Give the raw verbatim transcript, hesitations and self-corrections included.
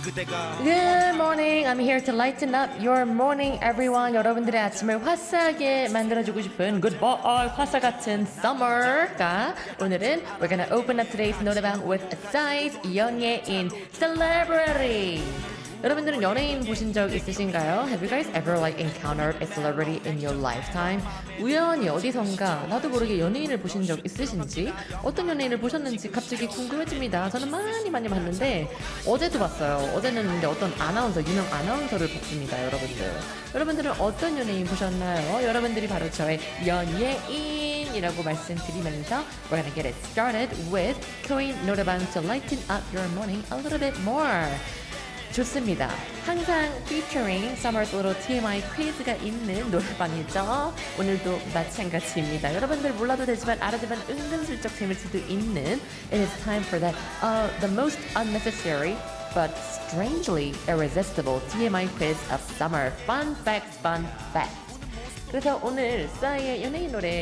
Good morning. I'm here to lighten up your morning, everyone. 여러분들의 아침을 화사하게 만들어주고 싶은 Goodbye 화사 같은 Summer가 오늘은 we're gonna open up today's notebank with Psy's 연예인 Celebrity. 여러분들은 연예인 보신 적 있으신가요? Have you guys ever like encountered a celebrity in your lifetime? 우연히 어디선가 나도 모르게 연예인을 보신 적 있으신지 어떤 연예인을 보셨는지 갑자기 궁금해집니다. 저는 많이 많이 봤는데 어제도 봤어요. 어제는 근데 어떤 아나운서, 유명 아나운서를 봤습니다. 여러분들. 여러분들은 어떤 연예인 보셨나요? 여러분들이 바로 저의 연예인이라고 말씀드리면서 we're gonna get it started with Korean 노래방 to lighten up your morning a little bit more. 좋습니다. 항상 featuring Summer's Little 티엠아이 퀴즈가 있는 노래방이죠. 오늘도 마찬가지입니다. 여러분들 몰라도 되지만 알아두면 은근슬쩍 재밌을 수도 있는 It is time for that uh, the most unnecessary but strangely irresistible 티엠아이 quiz of summer. Fun facts, fun facts. 그래서 오늘 싸이의 연예인 노래